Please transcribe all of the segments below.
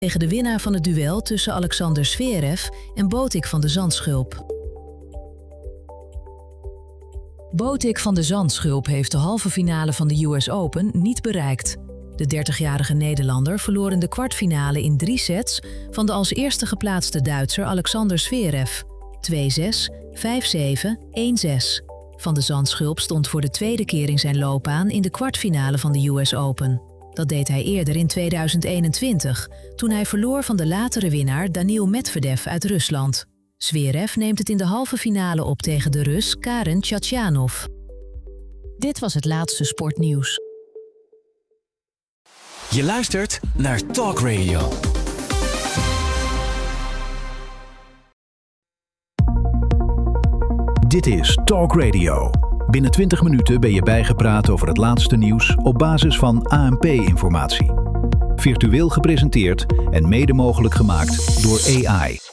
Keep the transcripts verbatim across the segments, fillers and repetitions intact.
Tegen de winnaar van het duel tussen Alexander Zverev en Botic van de Zandschulp. Botic van de Zandschulp heeft de halve finale van de U S Open niet bereikt. De dertigjarige Nederlander verloor in de kwartfinale in drie sets van de als eerste geplaatste Duitser Alexander Zverev. twee zes, vijf zeven, één zes. Van de Zandschulp stond voor de tweede keer in zijn loopbaan in de kwartfinale van de U S Open. Dat deed hij eerder in tweeduizend eenentwintig, toen hij verloor van de latere winnaar Daniil Medvedev uit Rusland. Zverev neemt het in de halve finale op tegen de Rus Karen Khachanov. Dit was het laatste sportnieuws. Je luistert naar Talk Radio. Dit is Talk Radio. Binnen twintig minuten ben je bijgepraat over het laatste nieuws op basis van A N P-informatie. Virtueel gepresenteerd en mede mogelijk gemaakt door A I.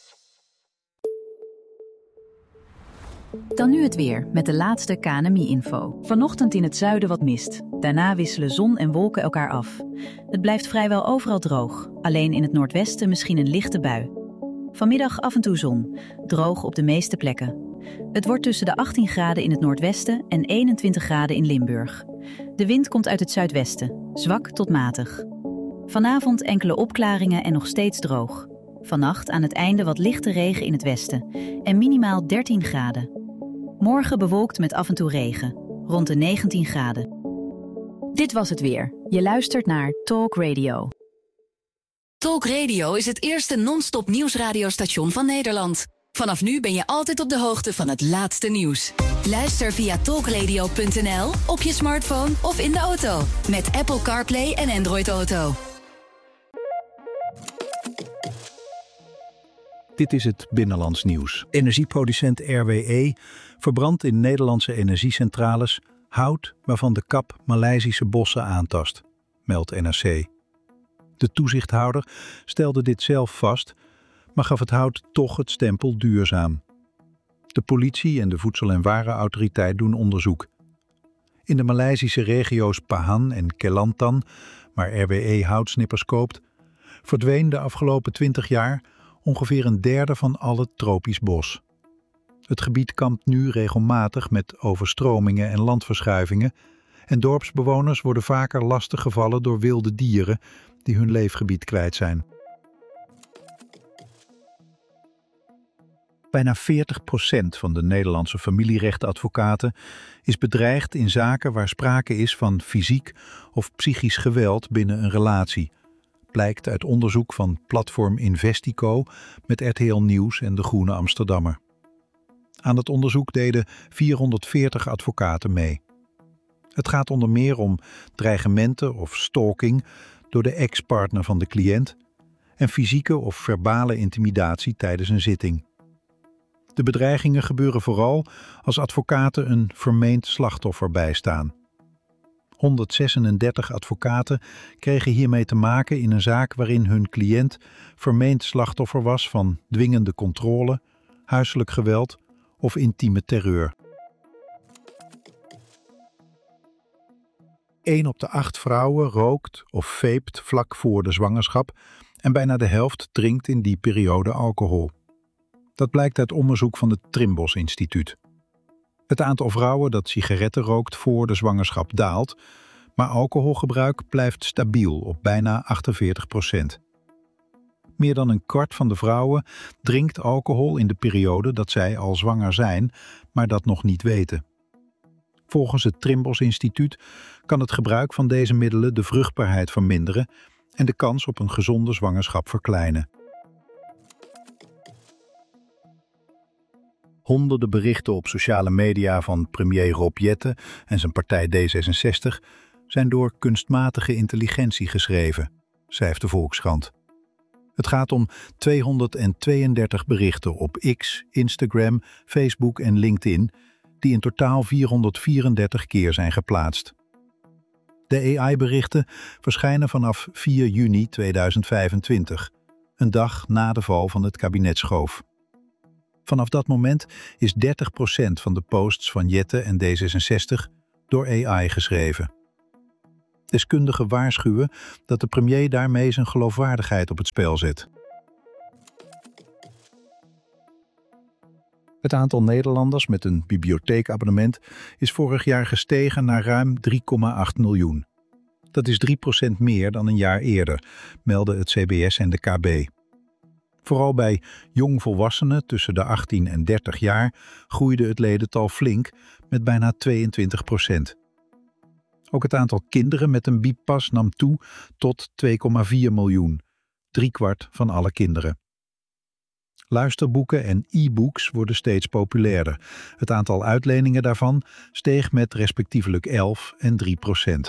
Dan nu het weer met de laatste K N M I-info. Vanochtend in het zuiden wat mist. Daarna wisselen zon en wolken elkaar af. Het blijft vrijwel overal droog. Alleen in het noordwesten misschien een lichte bui. Vanmiddag af en toe zon. Droog op de meeste plekken. Het wordt tussen de achttien graden in het noordwesten en eenentwintig graden in Limburg. De wind komt uit het zuidwesten, zwak tot matig. Vanavond enkele opklaringen en nog steeds droog. Vannacht aan het einde wat lichte regen in het westen en minimaal dertien graden. Morgen bewolkt met af en toe regen, rond de negentien graden. Dit was het weer. Je luistert naar Talk Radio. Talk Radio is het eerste non-stop nieuwsradiostation van Nederland. Vanaf nu ben je altijd op de hoogte van het laatste nieuws. Luister via talkradio punt n l, op je smartphone of in de auto. Met Apple CarPlay en Android Auto. Dit is het Binnenlands nieuws. Energieproducent R W E verbrandt in Nederlandse energiecentrales hout waarvan de kap Maleisische bossen aantast, meldt N R C. De toezichthouder stelde dit zelf vast, maar gaf het hout toch het stempel duurzaam. De politie en de Voedsel- en Warenautoriteit doen onderzoek. In de Maleisische regio's Pahang en Kelantan, waar R W E houtsnippers koopt, verdween de afgelopen twintig jaar ongeveer een derde van al het tropisch bos. Het gebied kampt nu regelmatig met overstromingen en landverschuivingen en dorpsbewoners worden vaker lastiggevallen door wilde dieren die hun leefgebied kwijt zijn. Bijna veertig procent van de Nederlandse familierechtadvocaten is bedreigd in zaken waar sprake is van fysiek of psychisch geweld binnen een relatie. Blijkt uit onderzoek van platform Investico met R T L Nieuws en de Groene Amsterdammer. Aan het onderzoek deden vierhonderdveertig advocaten mee. Het gaat onder meer om dreigementen of stalking door de ex-partner van de cliënt en fysieke of verbale intimidatie tijdens een zitting. De bedreigingen gebeuren vooral als advocaten een vermeend slachtoffer bijstaan. honderdzesendertig advocaten kregen hiermee te maken in een zaak waarin hun cliënt vermeend slachtoffer was van dwingende controle, huiselijk geweld of intieme terreur. Een op de acht vrouwen rookt of veept vlak voor de zwangerschap en bijna de helft drinkt in die periode alcohol. Dat blijkt uit onderzoek van het Trimbos Instituut. Het aantal vrouwen dat sigaretten rookt voor de zwangerschap daalt, maar alcoholgebruik blijft stabiel op bijna achtenveertig procent. Meer dan een kwart van de vrouwen drinkt alcohol in de periode dat zij al zwanger zijn, maar dat nog niet weten. Volgens het Trimbos Instituut kan het gebruik van deze middelen de vruchtbaarheid verminderen en de kans op een gezonde zwangerschap verkleinen. Honderden berichten op sociale media van premier Rob Jetten en zijn partij D zesenzestig zijn door kunstmatige intelligentie geschreven, schrijft de Volkskrant. Het gaat om tweehonderdtweeëndertig berichten op X, Instagram, Facebook en LinkedIn, die in totaal vierhonderdvierendertig keer zijn geplaatst. De A I-berichten verschijnen vanaf vier juni tweeduizend vijfentwintig, een dag na de val van het kabinet Schoof. Vanaf dat moment is dertig procent van de posts van Jetten en D zesenzestig door A I geschreven. Deskundigen waarschuwen dat de premier daarmee zijn geloofwaardigheid op het spel zet. Het aantal Nederlanders met een bibliotheekabonnement is vorig jaar gestegen naar ruim drie komma acht miljoen. Dat is drie procent meer dan een jaar eerder, melden het C B S en de K B. Vooral bij jongvolwassenen tussen de achttien en dertig jaar groeide het ledental flink met bijna tweeëntwintig procent. Ook het aantal kinderen met een bipas nam toe tot twee komma vier miljoen, driekwart van alle kinderen. Luisterboeken en e-books worden steeds populairder. Het aantal uitleningen daarvan steeg met respectievelijk elf en drie procent.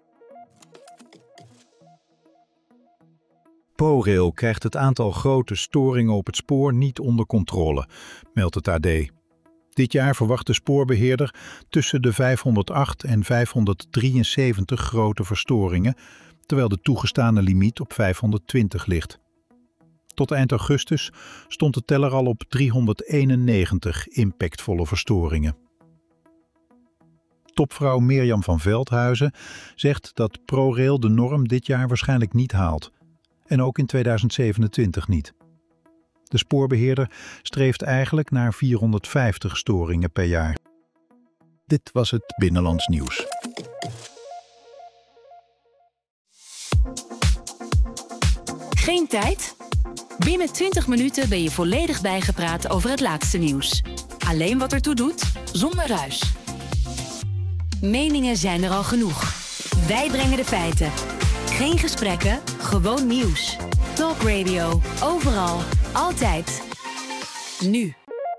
ProRail krijgt het aantal grote storingen op het spoor niet onder controle, meldt het A D. Dit jaar verwacht de spoorbeheerder tussen de vijfhonderdacht en vijfhonderddrieënzeventig grote verstoringen, terwijl de toegestane limiet op vijfhonderdtwintig ligt. Tot eind augustus stond de teller al op driehonderdeenennegentig impactvolle verstoringen. Topvrouw Mirjam van Veldhuizen zegt dat ProRail de norm dit jaar waarschijnlijk niet haalt. En ook in tweeduizend zevenentwintig niet. De spoorbeheerder streeft eigenlijk naar vierhonderdvijftig storingen per jaar. Dit was het Binnenlands Nieuws. Geen tijd? Binnen twintig minuten ben je volledig bijgepraat over het laatste nieuws. Alleen wat ertoe doet, zonder ruis. Meningen zijn er al genoeg. Wij brengen de feiten. Geen gesprekken, gewoon nieuws. Talk Radio, overal, altijd. Nu.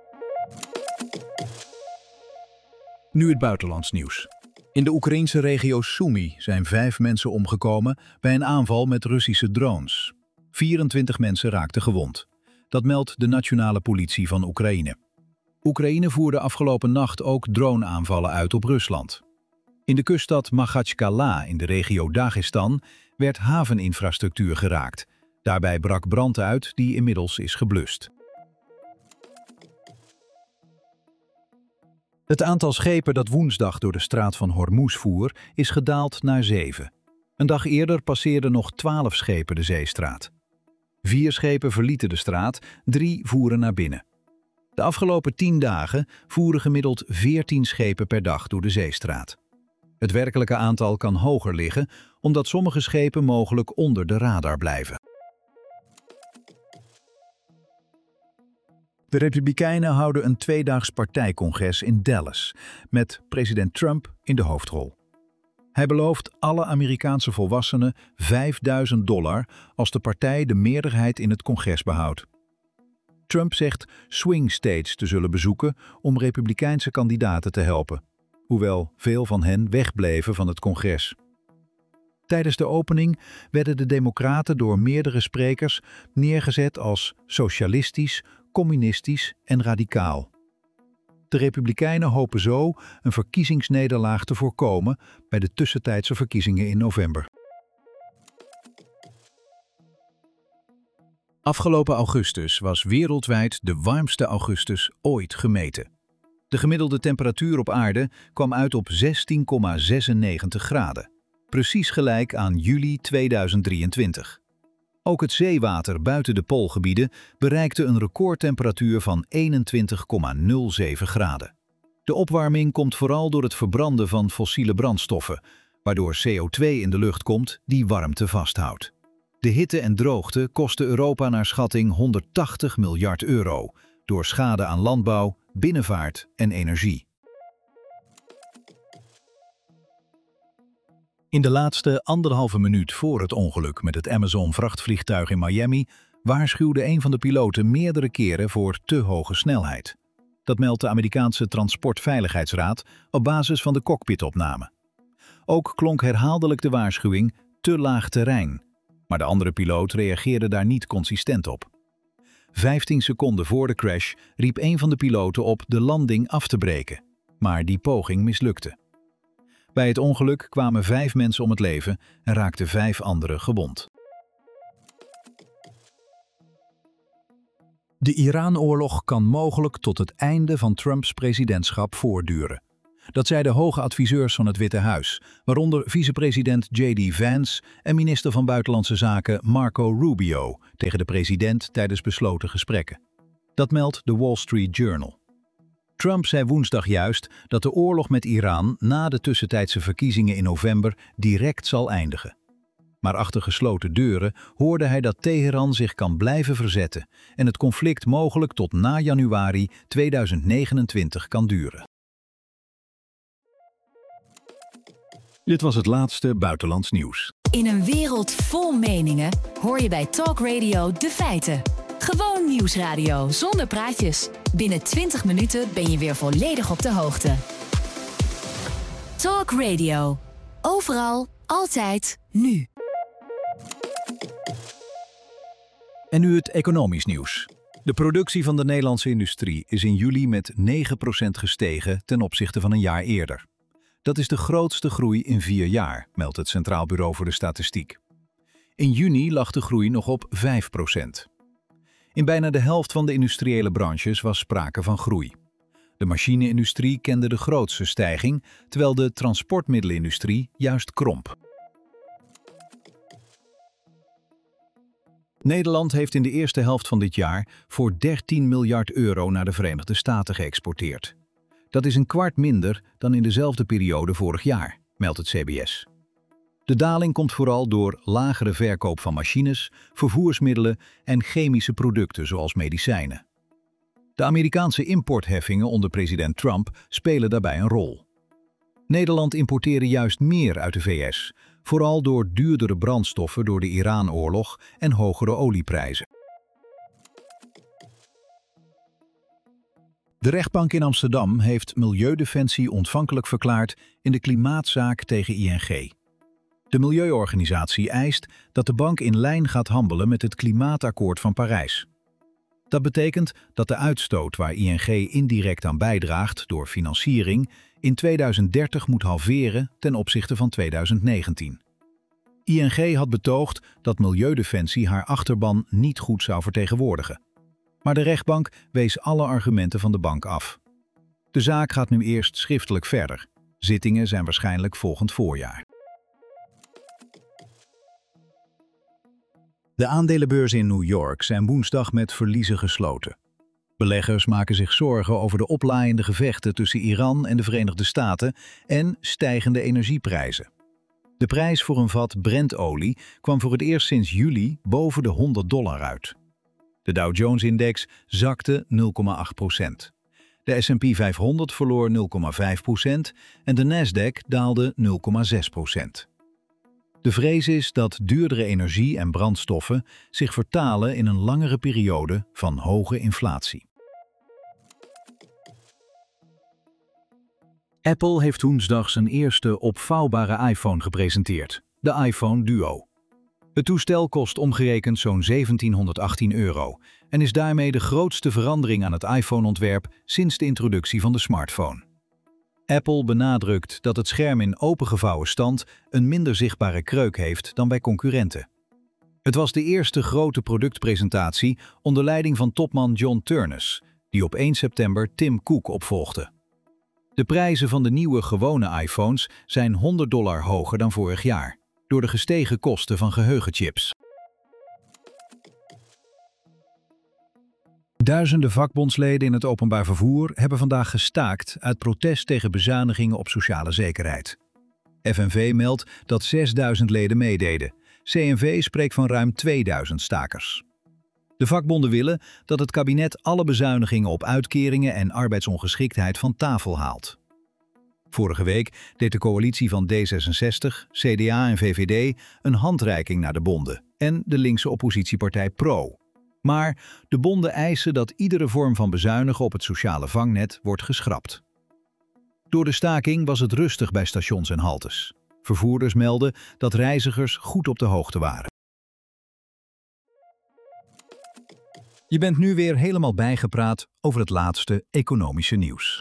Nu het buitenlands nieuws. In de Oekraïnse regio Sumy zijn vijf mensen omgekomen bij een aanval met Russische drones. vierentwintig mensen raakten gewond. Dat meldt de nationale politie van Oekraïne. Oekraïne voerde afgelopen nacht ook droneaanvallen uit op Rusland. In de kuststad Magatchkala in de regio Dagestan werd haveninfrastructuur geraakt. Daarbij brak brand uit die inmiddels is geblust. Het aantal schepen dat woensdag door de straat van Hormuz voer is gedaald naar zeven. Een dag eerder passeerden nog twaalf schepen de zeestraat. Vier schepen verlieten de straat, drie voeren naar binnen. De afgelopen tien dagen voeren gemiddeld veertien schepen per dag door de zeestraat. Het werkelijke aantal kan hoger liggen, omdat sommige schepen mogelijk onder de radar blijven. De Republikeinen houden een tweedaags partijcongres in Dallas, met president Trump in de hoofdrol. Hij belooft alle Amerikaanse volwassenen vijfduizend dollar als de partij de meerderheid in het congres behoudt. Trump zegt swing states te zullen bezoeken om Republikeinse kandidaten te helpen, hoewel veel van hen wegbleven van het congres. Tijdens de opening werden de Democraten door meerdere sprekers neergezet als socialistisch, communistisch en radicaal. De Republikeinen hopen zo een verkiezingsnederlaag te voorkomen bij de tussentijdse verkiezingen in november. Afgelopen augustus was wereldwijd de warmste augustus ooit gemeten. De gemiddelde temperatuur op aarde kwam uit op zestien komma zesennegentig graden. Precies gelijk aan juli tweeduizend drieëntwintig. Ook het zeewater buiten de poolgebieden bereikte een recordtemperatuur van eenentwintig komma nul zeven graden. De opwarming komt vooral door het verbranden van fossiele brandstoffen, waardoor C O twee in de lucht komt die warmte vasthoudt. De hitte en droogte kosten Europa naar schatting honderdtachtig miljard euro, door schade aan landbouw, binnenvaart en energie. In de laatste anderhalve minuut voor het ongeluk met het Amazon-vrachtvliegtuig in Miami waarschuwde een van de piloten meerdere keren voor te hoge snelheid. Dat meldt de Amerikaanse Transportveiligheidsraad op basis van de cockpitopname. Ook klonk herhaaldelijk de waarschuwing te laag terrein, maar de andere piloot reageerde daar niet consistent op. Vijftien seconden voor de crash riep een van de piloten op de landing af te breken, maar die poging mislukte. Bij het ongeluk kwamen vijf mensen om het leven en raakten vijf anderen gewond. De Iran-oorlog kan mogelijk tot het einde van Trumps presidentschap voortduren. Dat zeiden hoge adviseurs van het Witte Huis, waaronder vicepresident J D Vance en minister van Buitenlandse Zaken Marco Rubio tegen de president tijdens besloten gesprekken. Dat meldt de Wall Street Journal. Trump zei woensdag juist dat de oorlog met Iran na de tussentijdse verkiezingen in november direct zal eindigen. Maar achter gesloten deuren hoorde hij dat Teheran zich kan blijven verzetten en het conflict mogelijk tot na januari tweeduizend negenentwintig kan duren. Dit was het laatste buitenlands nieuws. In een wereld vol meningen hoor je bij Talk Radio de feiten. Gewoon nieuwsradio zonder praatjes. Binnen twintig minuten ben je weer volledig op de hoogte. Talk Radio. Overal, altijd, nu. En nu het economisch nieuws. De productie van de Nederlandse industrie is in juli met negen procent gestegen ten opzichte van een jaar eerder. Dat is de grootste groei in vier jaar, meldt het Centraal Bureau voor de Statistiek. In juni lag de groei nog op vijf procent. In bijna de helft van de industriële branches was sprake van groei. De machine-industrie kende de grootste stijging, terwijl de transportmiddelenindustrie juist kromp. Nederland heeft in de eerste helft van dit jaar voor dertien miljard euro naar de Verenigde Staten geëxporteerd. Dat is een kwart minder dan in dezelfde periode vorig jaar, meldt het C B S. De daling komt vooral door lagere verkoop van machines, vervoersmiddelen en chemische producten zoals medicijnen. De Amerikaanse importheffingen onder president Trump spelen daarbij een rol. Nederland importeerde juist meer uit de V S, vooral door duurdere brandstoffen door de Iran-oorlog en hogere olieprijzen. De rechtbank in Amsterdam heeft Milieudefensie ontvankelijk verklaard in de klimaatzaak tegen I N G. De milieuorganisatie eist dat de bank in lijn gaat handelen met het Klimaatakkoord van Parijs. Dat betekent dat de uitstoot waar I N G indirect aan bijdraagt door financiering in tweeduizend dertig moet halveren ten opzichte van tweeduizend negentien. I N G had betoogd dat Milieudefensie haar achterban niet goed zou vertegenwoordigen. Maar de rechtbank wees alle argumenten van de bank af. De zaak gaat nu eerst schriftelijk verder. Zittingen zijn waarschijnlijk volgend voorjaar. De aandelenbeurzen in New York zijn woensdag met verliezen gesloten. Beleggers maken zich zorgen over de oplaaiende gevechten tussen Iran en de Verenigde Staten en stijgende energieprijzen. De prijs voor een vat Brentolie kwam voor het eerst sinds juli boven de honderd dollar uit. De Dow Jones-index zakte nul komma acht procent. De S en P vijfhonderd verloor nul komma vijf procent en de Nasdaq daalde nul komma zes procent. De vrees is dat duurdere energie en brandstoffen zich vertalen in een langere periode van hoge inflatie. Apple heeft woensdag zijn eerste opvouwbare iPhone gepresenteerd, de iPhone Duo. Het toestel kost omgerekend zo'n zeventienhonderdachttien euro en is daarmee de grootste verandering aan het iPhone-ontwerp sinds de introductie van de smartphone. Apple benadrukt dat het scherm in opengevouwen stand een minder zichtbare kreuk heeft dan bij concurrenten. Het was de eerste grote productpresentatie onder leiding van topman John Ternus, die op één september Tim Cook opvolgde. De prijzen van de nieuwe gewone iPhones zijn honderd dollar hoger dan vorig jaar, door de gestegen kosten van geheugenchips. Duizenden vakbondsleden in het openbaar vervoer hebben vandaag gestaakt uit protest tegen bezuinigingen op sociale zekerheid. F N V meldt dat zesduizend leden meededen. C N V spreekt van ruim tweeduizend stakers. De vakbonden willen dat het kabinet alle bezuinigingen op uitkeringen en arbeidsongeschiktheid van tafel haalt. Vorige week deed de coalitie van D zesenzestig, C D A en V V D een handreiking naar de bonden en de linkse oppositiepartij Pro. Maar de bonden eisen dat iedere vorm van bezuinigen op het sociale vangnet wordt geschrapt. Door de staking was het rustig bij stations en haltes. Vervoerders melden dat reizigers goed op de hoogte waren. Je bent nu weer helemaal bijgepraat over het laatste economische nieuws.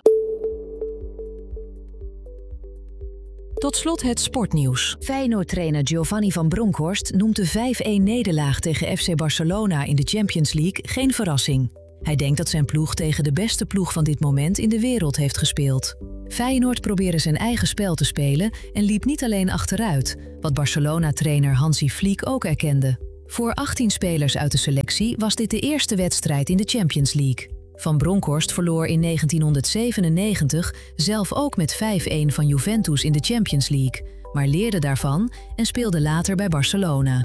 Tot slot het sportnieuws. Feyenoord-trainer Giovanni van Bronckhorst noemt de vijf-een nederlaag tegen F C Barcelona in de Champions League geen verrassing. Hij denkt dat zijn ploeg tegen de beste ploeg van dit moment in de wereld heeft gespeeld. Feyenoord probeerde zijn eigen spel te spelen en liep niet alleen achteruit, wat Barcelona-trainer Hansi Flick ook erkende. Voor achttien spelers uit de selectie was dit de eerste wedstrijd in de Champions League. Van Bronckhorst verloor in negentienhonderdzevenennegentig zelf ook met vijf-een van Juventus in de Champions League, maar leerde daarvan en speelde later bij Barcelona.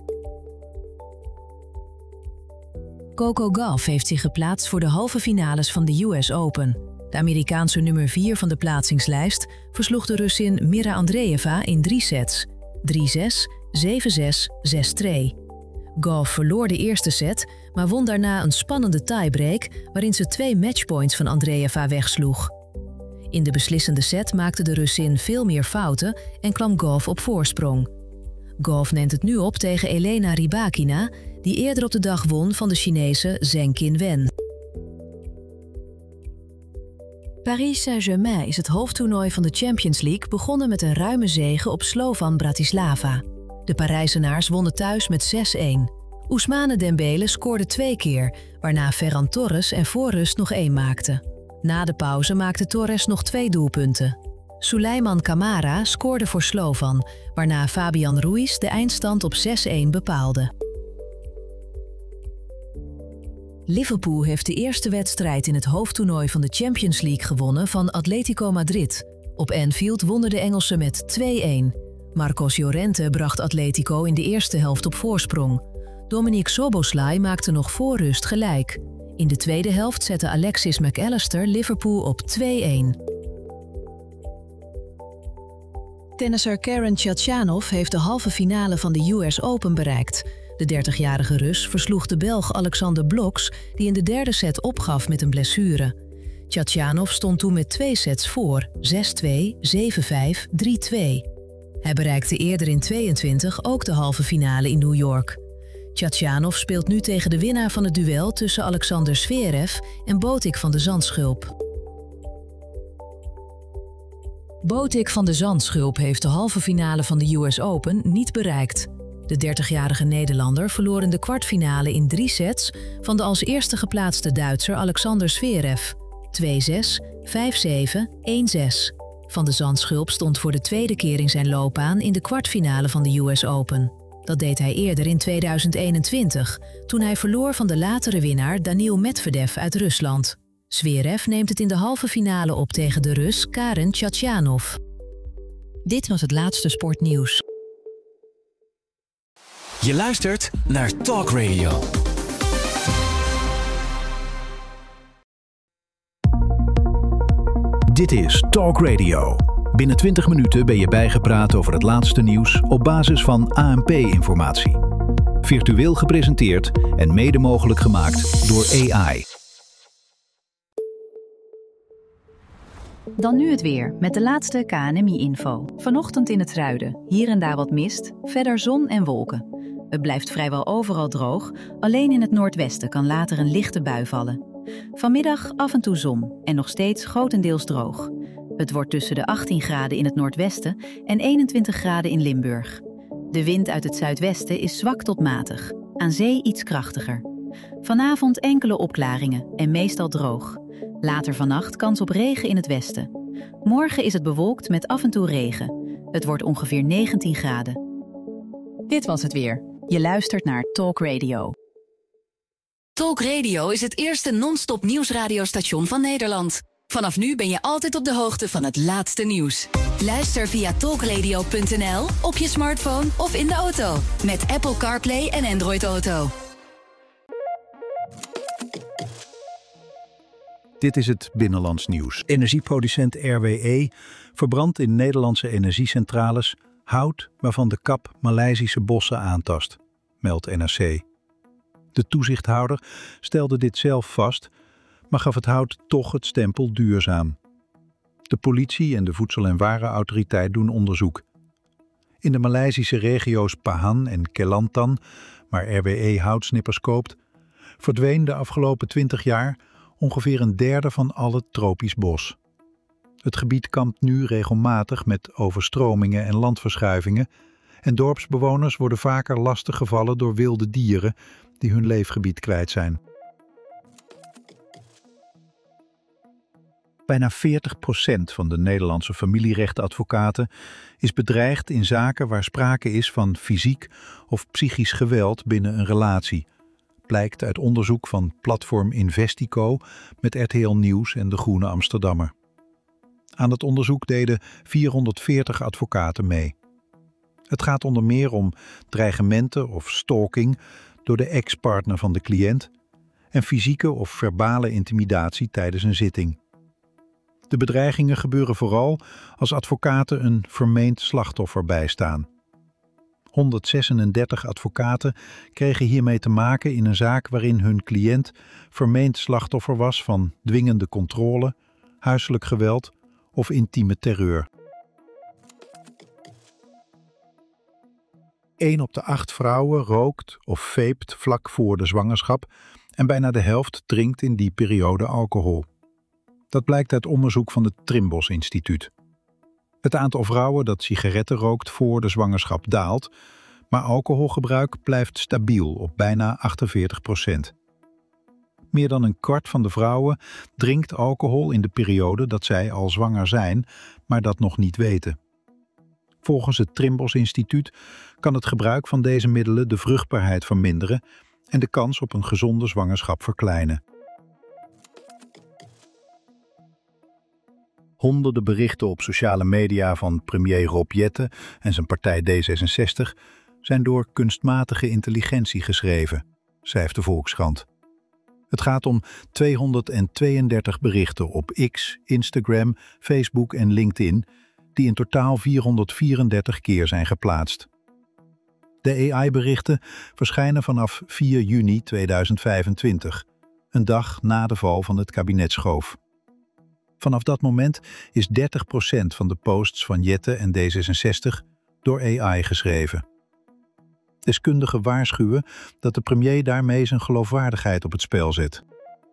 Coco Gauff heeft zich geplaatst voor de halve finales van de U S Open. De Amerikaanse nummer vier van de plaatsingslijst versloeg de Russin Mira Andreeva in drie sets. drie zes, zeven zes, zes twee. Gauff verloor de eerste set, maar won daarna een spannende tiebreak waarin ze twee matchpoints van Andreeva wegsloeg. In de beslissende set maakte de Russin veel meer fouten en kwam Gauff op voorsprong. Gauff neemt het nu op tegen Elena Rybakina, die eerder op de dag won van de Chinese Zheng Qinwen. Paris Saint-Germain is het hoofdtoernooi van de Champions League begonnen met een ruime zege op Slovan Bratislava. De Parijzenaars wonnen thuis met zes-een. Ousmane Dembele scoorde twee keer, waarna Ferran Torres er voor rust nog één maakte. Na de pauze maakte Torres nog twee doelpunten. Souleymane Camara scoorde voor Slovan, waarna Fabian Ruiz de eindstand op zes-een bepaalde. Liverpool heeft de eerste wedstrijd in het hoofdtoernooi van de Champions League gewonnen van Atletico Madrid. Op Anfield wonnen de Engelsen met twee-een. Marcos Llorente bracht Atletico in de eerste helft op voorsprong. Dominique Szoboszlai maakte nog voor rust gelijk. In de tweede helft zette Alexis McAllister Liverpool op twee-een. Tennisser Karen Khachanov heeft de halve finale van de U S Open bereikt. De dertigjarige Rus versloeg de Belg Alexander Bloks, die in de derde set opgaf met een blessure. Khachanov stond toen met twee sets voor, zes-twee, zeven-vijf, drie-twee. Hij bereikte eerder in tweeëntwintig ook de halve finale in New York. Khachanov speelt nu tegen de winnaar van het duel tussen Alexander Zverev en Botic van de Zandschulp. Botic van de Zandschulp heeft de halve finale van de U S Open niet bereikt. De dertigjarige Nederlander verloor in de kwartfinale in drie sets van de als eerste geplaatste Duitser Alexander Zverev. twee-zes, vijf-zeven, één-zes. Van de Zandschulp stond voor de tweede keer in zijn loopbaan in de kwartfinale van de U S Open. Dat deed hij eerder in tweeduizend eenentwintig, toen hij verloor van de latere winnaar Daniil Medvedev uit Rusland. Zverev neemt het in de halve finale op tegen de Rus Karen Khachanov. Dit was het laatste sportnieuws. Je luistert naar Talk Radio. Dit is Talk Radio. Binnen twintig minuten ben je bijgepraat over het laatste nieuws op basis van A N P-informatie. Virtueel gepresenteerd en mede mogelijk gemaakt door A I. Dan nu het weer, met de laatste K N M I-info. Vanochtend in het zuiden, hier en daar wat mist, verder zon en wolken. Het blijft vrijwel overal droog, alleen in het noordwesten kan later een lichte bui vallen. Vanmiddag af en toe zon en nog steeds grotendeels droog. Het wordt tussen de achttien graden in het noordwesten en eenentwintig graden in Limburg. De wind uit het zuidwesten is zwak tot matig, aan zee iets krachtiger. Vanavond enkele opklaringen en meestal droog. Later vannacht kans op regen in het westen. Morgen is het bewolkt met af en toe regen. Het wordt ongeveer negentien graden. Dit was het weer. Je luistert naar Talk Radio. Talk Radio is het eerste non-stop nieuwsradiostation van Nederland. Vanaf nu ben je altijd op de hoogte van het laatste nieuws. Luister via talkradio punt n l, op je smartphone of in de auto. Met Apple CarPlay en Android Auto. Dit is het Binnenlands nieuws. Energieproducent R W E verbrandt in Nederlandse energiecentrales hout waarvan de kap Maleisische bossen aantast, meldt N R C. De toezichthouder stelde dit zelf vast, maar gaf het hout toch het stempel duurzaam. De politie en de Voedsel- en Warenautoriteit doen onderzoek. In de Maleisische regio's Pahang en Kelantan, waar R W E houtsnippers koopt, verdween de afgelopen twintig jaar ongeveer een derde van al het tropisch bos. Het gebied kampt nu regelmatig met overstromingen en landverschuivingen en dorpsbewoners worden vaker lastiggevallen door wilde dieren die hun leefgebied kwijt zijn. Bijna veertig procent van de Nederlandse familierechtadvocaten is bedreigd in zaken waar sprake is van fysiek of psychisch geweld binnen een relatie. Blijkt uit onderzoek van platform Investico met R T L Nieuws en De Groene Amsterdammer. Aan het onderzoek deden vierhonderdveertig advocaten mee. Het gaat onder meer om dreigementen of stalking door de ex-partner van de cliënt en fysieke of verbale intimidatie tijdens een zitting. De bedreigingen gebeuren vooral als advocaten een vermeend slachtoffer bijstaan. honderdzesendertig advocaten kregen hiermee te maken in een zaak waarin hun cliënt vermeend slachtoffer was van dwingende controle, huiselijk geweld of intieme terreur. Eén op de acht vrouwen rookt of veept vlak voor de zwangerschap en bijna de helft drinkt in die periode alcohol. Dat blijkt uit onderzoek van het Trimbos Instituut. Het aantal vrouwen dat sigaretten rookt voor de zwangerschap daalt, maar alcoholgebruik blijft stabiel op bijna achtenveertig procent. Meer dan een kwart van de vrouwen drinkt alcohol in de periode dat zij al zwanger zijn, maar dat nog niet weten. Volgens het Trimbos Instituut kan het gebruik van deze middelen de vruchtbaarheid verminderen en de kans op een gezonde zwangerschap verkleinen. Honderden berichten op sociale media van premier Rob Jetten en zijn partij D zesenzestig zijn door kunstmatige intelligentie geschreven, schrijft de Volkskrant. Het gaat om tweehonderdtweeëndertig berichten op X, Instagram, Facebook en LinkedIn, die in totaal vierhonderdvierendertig keer zijn geplaatst. De A I-berichten verschijnen vanaf vier juni tweeduizend vijfentwintig, een dag na de val van het kabinet Schoof. Vanaf dat moment is dertig procent van de posts van Jetten en D zesenzestig door A I geschreven. Deskundigen waarschuwen dat de premier daarmee zijn geloofwaardigheid op het spel zet.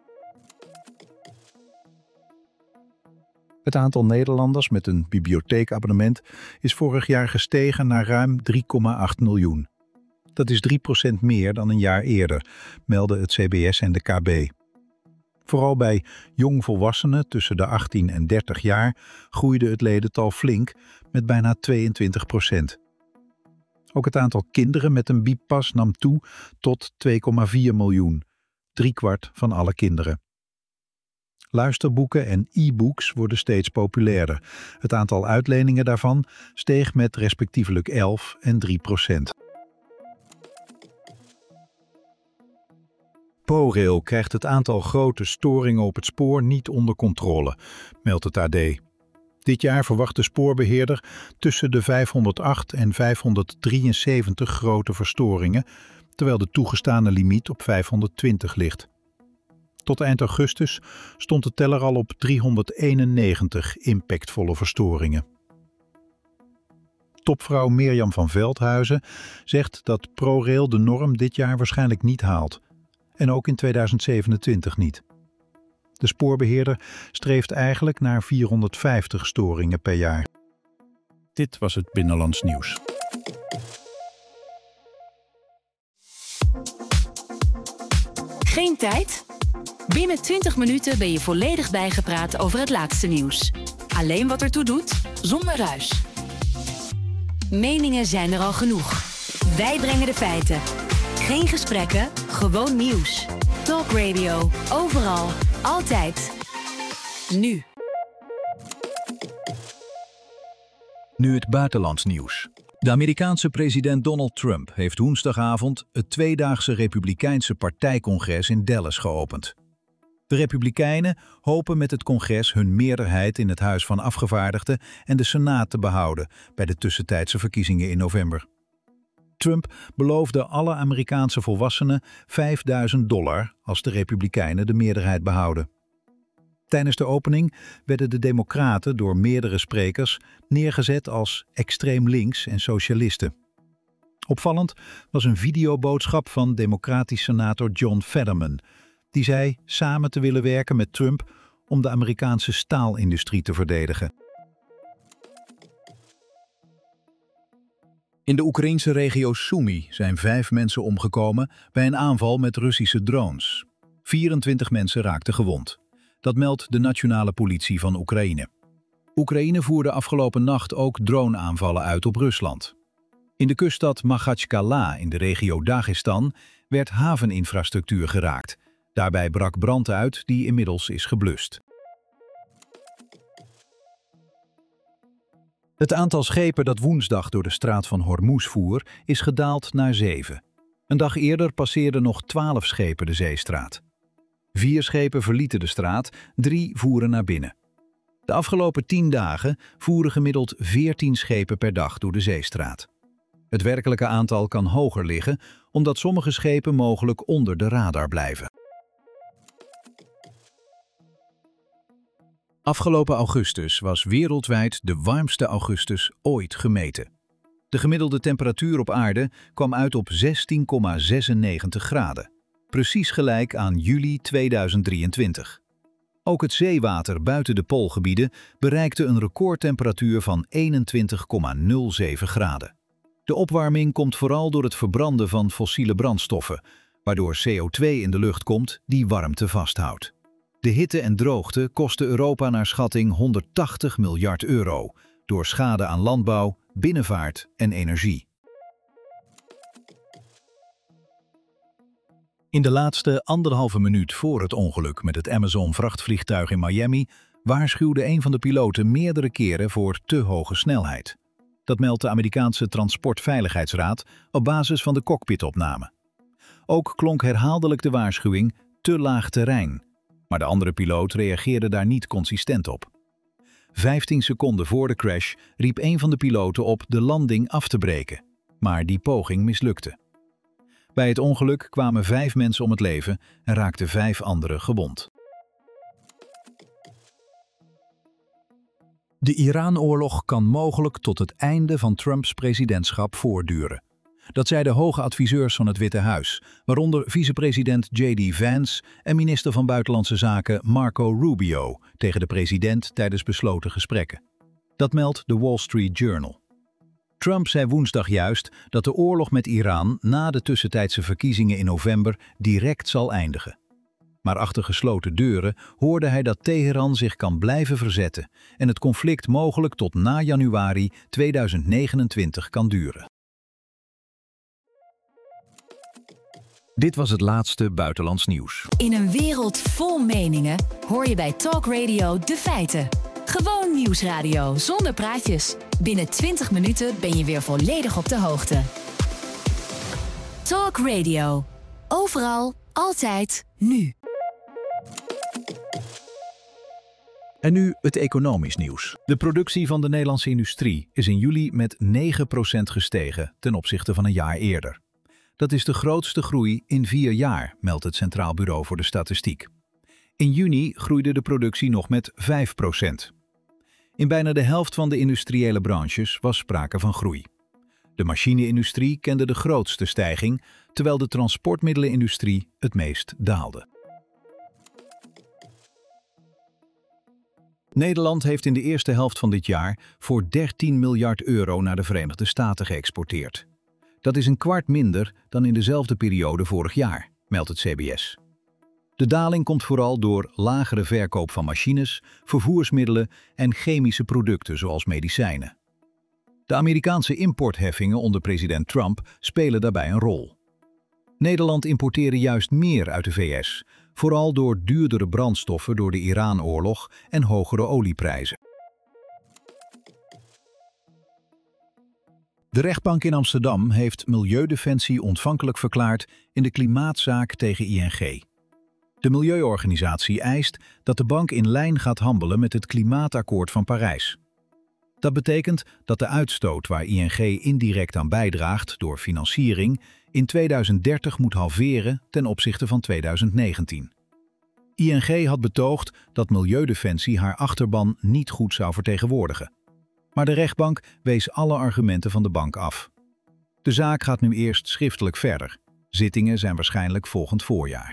Het aantal Nederlanders met een bibliotheekabonnement is vorig jaar gestegen naar ruim drie komma acht miljoen. Dat is drie procent meer dan een jaar eerder, melden het C B S en de K B. Vooral bij jongvolwassenen tussen de achttien en dertig jaar groeide het ledental flink met bijna tweeëntwintig procent. Ook het aantal kinderen met een bieppas nam toe tot twee komma vier miljoen, driekwart van alle kinderen. Luisterboeken en e-books worden steeds populairder. Het aantal uitleningen daarvan steeg met respectievelijk elf en drie procent. ProRail krijgt het aantal grote storingen op het spoor niet onder controle, meldt het A D. Dit jaar verwacht de spoorbeheerder tussen de vijfhonderdacht en vijfhonderddrieënzeventig grote verstoringen, terwijl de toegestane limiet op vijfhonderdtwintig ligt. Tot eind augustus stond de teller al op driehonderdeenennegentig impactvolle verstoringen. Topvrouw Mirjam van Veldhuizen zegt dat ProRail de norm dit jaar waarschijnlijk niet haalt. En ook in tweeduizend zevenentwintig niet. De spoorbeheerder streeft eigenlijk naar vierhonderdvijftig storingen per jaar. Dit was het Binnenlands Nieuws. Geen tijd? Binnen twintig minuten ben je volledig bijgepraat over het laatste nieuws. Alleen wat ertoe doet, zonder ruis. Meningen zijn er al genoeg. Wij brengen de feiten. Geen gesprekken, gewoon nieuws. Talk Radio, overal, altijd. Nu. Nu het buitenlands nieuws. De Amerikaanse president Donald Trump heeft woensdagavond het tweedaagse Republikeinse partijcongres in Dallas geopend. De Republikeinen hopen met het congres hun meerderheid in het Huis van Afgevaardigden en de Senaat te behouden bij de tussentijdse verkiezingen in november. Trump beloofde alle Amerikaanse volwassenen vijfduizend dollar als de Republikeinen de meerderheid behouden. Tijdens de opening werden de Democraten door meerdere sprekers neergezet als extreem links en socialisten. Opvallend was een videoboodschap van democratisch senator John Fetterman, die zei samen te willen werken met Trump om de Amerikaanse staalindustrie te verdedigen. In de Oekraïense regio Sumy zijn vijf mensen omgekomen bij een aanval met Russische drones. vierentwintig mensen raakten gewond. Dat meldt de nationale politie van Oekraïne. Oekraïne voerde afgelopen nacht ook drone-aanvallen uit op Rusland. In de kuststad Magatchkala in de regio Dagestan werd haveninfrastructuur geraakt. Daarbij brak brand uit die inmiddels is geblust. Het aantal schepen dat woensdag door de straat van Hormuz voer is gedaald naar zeven. Een dag eerder passeerden nog twaalf schepen de zeestraat. Vier schepen verlieten de straat, drie voeren naar binnen. De afgelopen tien dagen voeren gemiddeld veertien schepen per dag door de zeestraat. Het werkelijke aantal kan hoger liggen, omdat sommige schepen mogelijk onder de radar blijven. Afgelopen augustus was wereldwijd de warmste augustus ooit gemeten. De gemiddelde temperatuur op aarde kwam uit op zestien komma zesennegentig graden. Precies gelijk aan juli tweeduizend drieëntwintig. Ook het zeewater buiten de poolgebieden bereikte een recordtemperatuur van eenentwintig komma nul zeven graden. De opwarming komt vooral door het verbranden van fossiele brandstoffen, waardoor C O twee in de lucht komt die warmte vasthoudt. De hitte en droogte kosten Europa naar schatting honderdtachtig miljard euro, door schade aan landbouw, binnenvaart en energie. In de laatste anderhalve minuut voor het ongeluk met het Amazon-vrachtvliegtuig in Miami waarschuwde een van de piloten meerdere keren voor te hoge snelheid. Dat meldt de Amerikaanse Transportveiligheidsraad op basis van de cockpitopname. Ook klonk herhaaldelijk de waarschuwing te laag terrein, maar de andere piloot reageerde daar niet consistent op. Vijftien seconden voor de crash riep een van de piloten op de landing af te breken, maar die poging mislukte. Bij het ongeluk kwamen vijf mensen om het leven en raakten vijf anderen gewond. De Iran-oorlog kan mogelijk tot het einde van Trumps presidentschap voortduren. Dat zeiden hoge adviseurs van het Witte Huis, waaronder vicepresident J D Vance en minister van Buitenlandse Zaken Marco Rubio tegen de president tijdens besloten gesprekken. Dat meldt de Wall Street Journal. Trump zei woensdag juist dat de oorlog met Iran na de tussentijdse verkiezingen in november direct zal eindigen. Maar achter gesloten deuren hoorde hij dat Teheran zich kan blijven verzetten en het conflict mogelijk tot na januari tweeduizend negenentwintig kan duren. Dit was het laatste buitenlands nieuws. In een wereld vol meningen hoor je bij Talk Radio de feiten. Gewoon nieuwsradio zonder praatjes. Binnen twintig minuten ben je weer volledig op de hoogte. Talk Radio. Overal, altijd, nu. En nu het economisch nieuws. De productie van de Nederlandse industrie is in juli met negen procent gestegen ten opzichte van een jaar eerder. Dat is de grootste groei in vier jaar, meldt het Centraal Bureau voor de Statistiek. In juni groeide de productie nog met vijf procent. In bijna de helft van de industriële branches was sprake van groei. De machine-industrie kende de grootste stijging, terwijl de transportmiddelenindustrie het meest daalde. Nederland heeft in de eerste helft van dit jaar voor dertien miljard euro naar de Verenigde Staten geëxporteerd. Dat is een kwart minder dan in dezelfde periode vorig jaar, meldt het C B S. De daling komt vooral door lagere verkoop van machines, vervoersmiddelen en chemische producten zoals medicijnen. De Amerikaanse importheffingen onder president Trump spelen daarbij een rol. Nederland importeerde juist meer uit de V S, vooral door duurdere brandstoffen door de Iran-oorlog en hogere olieprijzen. De rechtbank in Amsterdam heeft Milieudefensie ontvankelijk verklaard in de klimaatzaak tegen I N G. De milieuorganisatie eist dat de bank in lijn gaat handelen met het Klimaatakkoord van Parijs. Dat betekent dat de uitstoot waar I N G indirect aan bijdraagt door financiering in tweeduizend dertig moet halveren ten opzichte van tweeduizend negentien. I N G had betoogd dat Milieudefensie haar achterban niet goed zou vertegenwoordigen. Maar de rechtbank wees alle argumenten van de bank af. De zaak gaat nu eerst schriftelijk verder. Zittingen zijn waarschijnlijk volgend voorjaar.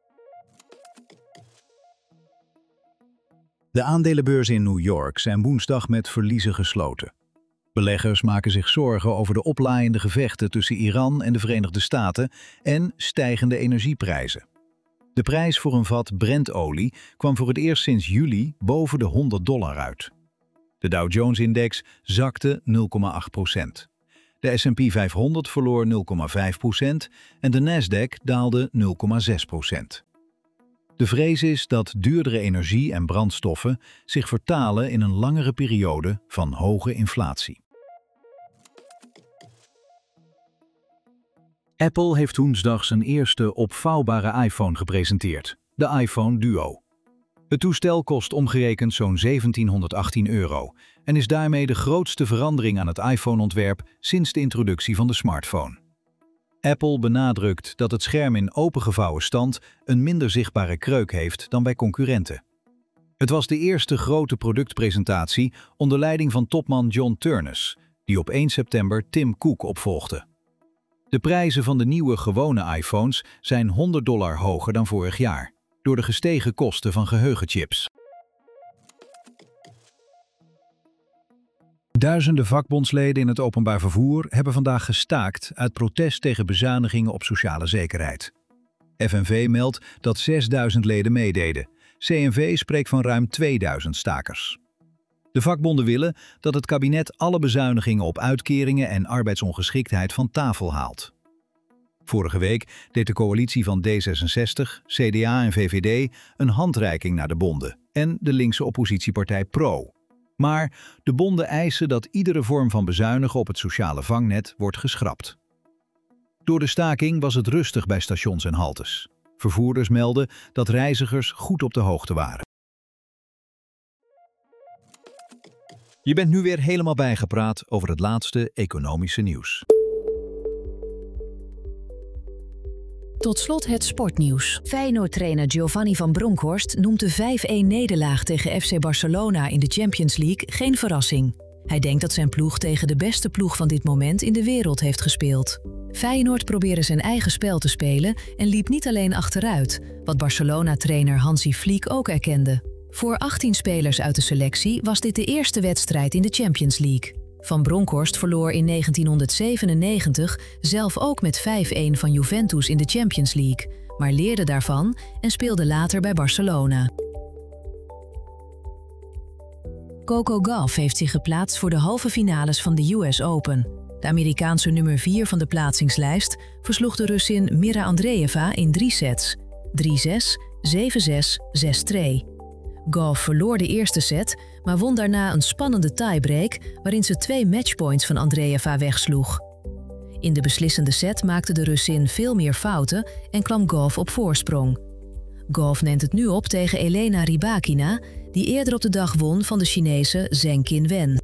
De aandelenbeurzen in New York zijn woensdag met verliezen gesloten. Beleggers maken zich zorgen over de oplaaiende gevechten tussen Iran en de Verenigde Staten en stijgende energieprijzen. De prijs voor een vat Brentolie kwam voor het eerst sinds juli boven de honderd dollar uit. De Dow Jones-index zakte nul komma acht procent. De S en P vijfhonderd verloor nul komma vijf procent en de Nasdaq daalde nul komma zes procent. De vrees is dat duurdere energie en brandstoffen zich vertalen in een langere periode van hoge inflatie. Apple heeft woensdag zijn eerste opvouwbare iPhone gepresenteerd, de iPhone Duo. Het toestel kost omgerekend zo'n zeventienhonderdachttien euro en is daarmee de grootste verandering aan het iPhone-ontwerp sinds de introductie van de smartphone. Apple benadrukt dat het scherm in opengevouwen stand een minder zichtbare kreuk heeft dan bij concurrenten. Het was de eerste grote productpresentatie onder leiding van topman John Ternus, die op één september Tim Cook opvolgde. De prijzen van de nieuwe gewone iPhones zijn honderd dollar hoger dan vorig jaar, door de gestegen kosten van geheugenchips. Duizenden vakbondsleden in het openbaar vervoer hebben vandaag gestaakt uit protest tegen bezuinigingen op sociale zekerheid. F N V meldt dat zesduizend leden meededen. C N V spreekt van ruim tweeduizend stakers. De vakbonden willen dat het kabinet alle bezuinigingen op uitkeringen en arbeidsongeschiktheid van tafel haalt. Vorige week deed de coalitie van D zesenzestig, C D A en V V D een handreiking naar de bonden en de linkse oppositiepartij Pro. Maar de bonden eisen dat iedere vorm van bezuinigen op het sociale vangnet wordt geschrapt. Door de staking was het rustig bij stations en haltes. Vervoerders melden dat reizigers goed op de hoogte waren. Je bent nu weer helemaal bijgepraat over het laatste economische nieuws. Tot slot het sportnieuws. Feyenoord-trainer Giovanni van Bronckhorst noemt de vijf-een-nederlaag tegen F C Barcelona in de Champions League geen verrassing. Hij denkt dat zijn ploeg tegen de beste ploeg van dit moment in de wereld heeft gespeeld. Feyenoord probeerde zijn eigen spel te spelen en liep niet alleen achteruit, wat Barcelona-trainer Hansi Flick ook erkende. Voor achttien spelers uit de selectie was dit de eerste wedstrijd in de Champions League. Van Bronckhorst verloor in negentienhonderdzevenennegentig zelf ook met vijf-een van Juventus in de Champions League, maar leerde daarvan en speelde later bij Barcelona. Coco Gauff heeft zich geplaatst voor de halve finales van de U S Open. De Amerikaanse nummer vier van de plaatsingslijst versloeg de Russin Mira Andreeva in drie sets. drie zes, zeven zes, zes twee. Gauff verloor de eerste set, maar won daarna een spannende tiebreak waarin ze twee matchpoints van Andreeva wegsloeg. In de beslissende set maakte de Russin veel meer fouten en kwam Gauff op voorsprong. Gauff neemt het nu op tegen Elena Rybakina, die eerder op de dag won van de Chinese Zheng Qinwen.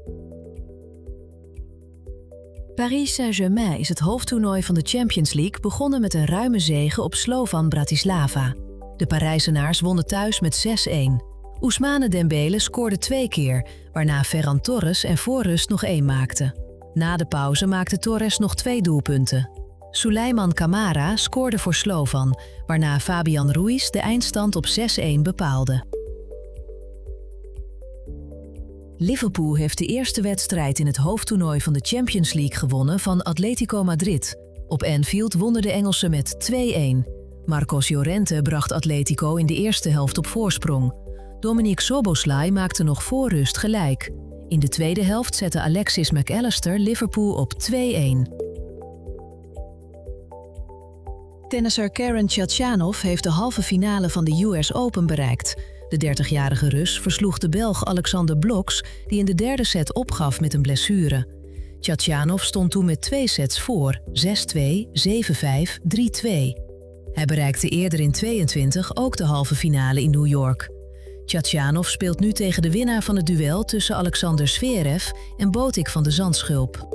Paris Saint-Germain is het hoofdtoernooi van de Champions League begonnen met een ruime zege op Slovan Bratislava. De Parijzenaars wonnen thuis met zes-een. Ousmane Dembele scoorde twee keer, waarna Ferran Torres en voor rust nog één maakte. Na de pauze maakte Torres nog twee doelpunten. Souleymane Camara scoorde voor Slovan, waarna Fabian Ruiz de eindstand op zes-een bepaalde. Liverpool heeft de eerste wedstrijd in het hoofdtoernooi van de Champions League gewonnen van Atletico Madrid. Op Anfield wonnen de Engelsen met twee-een. Marcos Llorente bracht Atletico in de eerste helft op voorsprong. Dominique Szoboszlai maakte nog voor rust gelijk. In de tweede helft zette Alexis McAllister Liverpool op twee-een. Tennisser Karen Khachanov heeft de halve finale van de U S Open bereikt. De dertigjarige Rus versloeg de Belg Alexander Bloks, die in de derde set opgaf met een blessure. Khachanov stond toen met twee sets voor, zes-twee, zeven-vijf, drie-twee. Hij bereikte eerder in tweeëntwintig ook de halve finale in New York. Khachanov speelt nu tegen de winnaar van het duel tussen Alexander Zverev en Botic van de Zandschulp.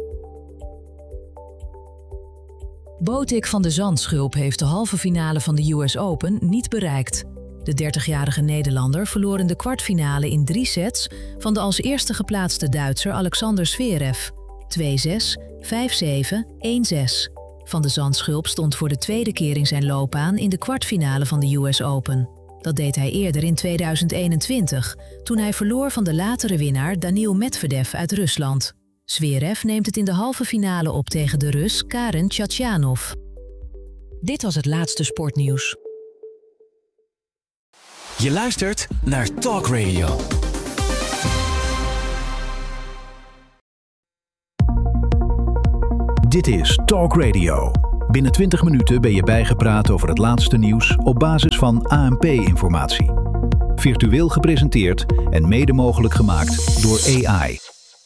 Botic van de Zandschulp heeft de halve finale van de U S Open niet bereikt. De dertigjarige Nederlander verloor in de kwartfinale in drie sets van de als eerste geplaatste Duitser Alexander Zverev. twee-zes, vijf-zeven, één-zes. Van de Zandschulp stond voor de tweede keer in zijn loopbaan in de kwartfinale van de U S Open. Dat deed hij eerder in tweeduizend eenentwintig, toen hij verloor van de latere winnaar Daniil Medvedev uit Rusland. Zverev neemt het in de halve finale op tegen de Rus Karen Khachanov. Dit was het laatste sportnieuws. Je luistert naar Talk Radio. Dit is Talk Radio. Binnen twintig minuten ben je bijgepraat over het laatste nieuws op basis van A N P-informatie. Virtueel gepresenteerd en mede mogelijk gemaakt door A I.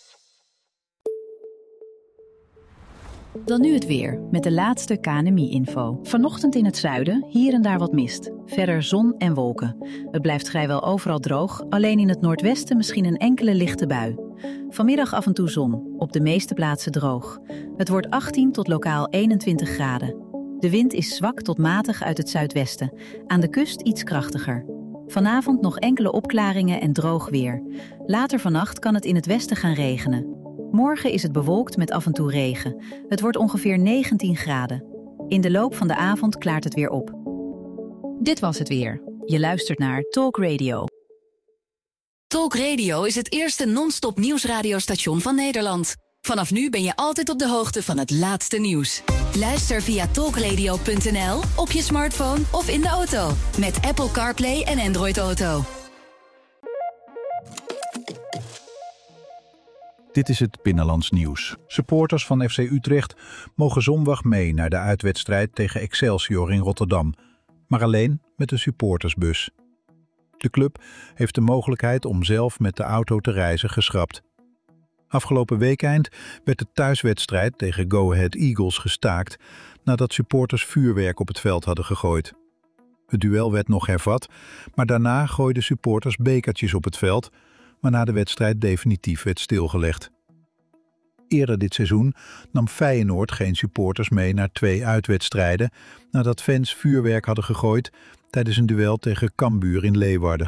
Dan nu het weer, met de laatste K N M I-info. Vanochtend in het zuiden, hier en daar wat mist. Verder zon en wolken. Het blijft vrijwel overal droog, alleen in het noordwesten misschien een enkele lichte bui. Vanmiddag af en toe zon, op de meeste plaatsen droog. Het wordt achttien tot lokaal eenentwintig graden. De wind is zwak tot matig uit het zuidwesten, aan de kust iets krachtiger. Vanavond nog enkele opklaringen en droog weer. Later vannacht kan het in het westen gaan regenen. Morgen is het bewolkt met af en toe regen. Het wordt ongeveer negentien graden. In de loop van de avond klaart het weer op. Dit was het weer. Je luistert naar Talk Radio. Talk Radio is het eerste non-stop nieuwsradiostation van Nederland. Vanaf nu ben je altijd op de hoogte van het laatste nieuws. Luister via talk radio punt n l, op je smartphone of in de auto. Met Apple CarPlay en Android Auto. Dit is het Binnenlands nieuws. Supporters van F C Utrecht mogen zondag mee naar de uitwedstrijd tegen Excelsior in Rotterdam. Maar alleen met een supportersbus. De club heeft de mogelijkheid om zelf met de auto te reizen geschrapt. Afgelopen weekeind werd de thuiswedstrijd tegen Go Ahead Eagles gestaakt nadat supporters vuurwerk op het veld hadden gegooid. Het duel werd nog hervat, maar daarna gooiden supporters bekertjes op het veld, waarna de wedstrijd definitief werd stilgelegd. Eerder dit seizoen nam Feyenoord geen supporters mee naar twee uitwedstrijden nadat fans vuurwerk hadden gegooid tijdens een duel tegen Cambuur in Leeuwarden.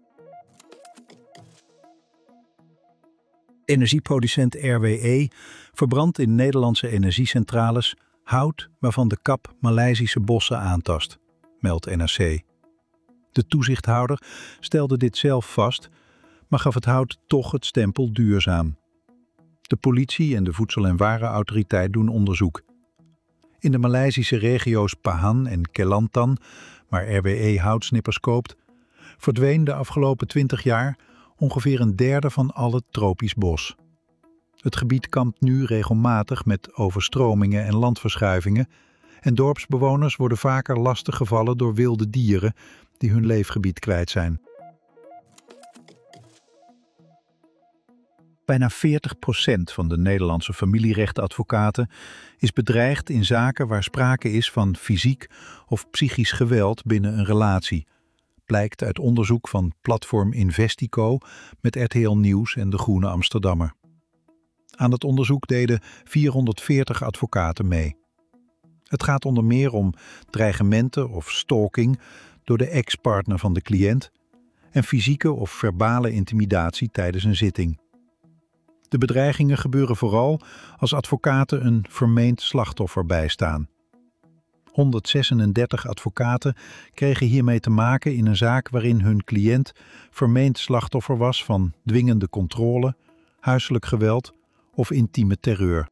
Energieproducent R W E verbrandt in Nederlandse energiecentrales hout waarvan de kap Maleisische bossen aantast, meldt N R C. De toezichthouder stelde dit zelf vast, maar gaf het hout toch het stempel duurzaam. De politie en de Voedsel- en Warenautoriteit doen onderzoek. In de Maleisische regio's Pahang en Kelantan, waar R W E houtsnippers koopt, verdween de afgelopen twintig jaar ongeveer een derde van al het tropisch bos. Het gebied kampt nu regelmatig met overstromingen en landverschuivingen en dorpsbewoners worden vaker lastiggevallen door wilde dieren die hun leefgebied kwijt zijn. Bijna veertig procent van de Nederlandse familierechtadvocaten is bedreigd in zaken waar sprake is van fysiek of psychisch geweld binnen een relatie. Blijkt uit onderzoek van platform Investico met R T L Nieuws en De Groene Amsterdammer. Aan het onderzoek deden vierhonderdveertig advocaten mee. Het gaat onder meer om dreigementen of stalking door de ex-partner van de cliënt en fysieke of verbale intimidatie tijdens een zitting. De bedreigingen gebeuren vooral als advocaten een vermeend slachtoffer bijstaan. honderdzesendertig advocaten kregen hiermee te maken in een zaak waarin hun cliënt vermeend slachtoffer was van dwingende controle, huiselijk geweld of intieme terreur.